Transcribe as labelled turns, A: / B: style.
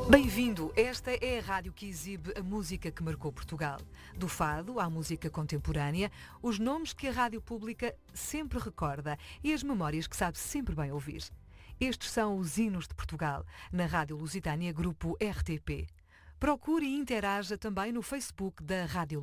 A: Bem-vindo, esta é a rádio que exibe a música que marcou Portugal. Do fado à música contemporânea, os nomes que a rádio pública sempre recorda e as memórias que sabe sempre bem ouvir. Estes são os hinos de Portugal, na Rádio Lusitânia Grupo RTP. Procure e interaja também no Facebook da Rádio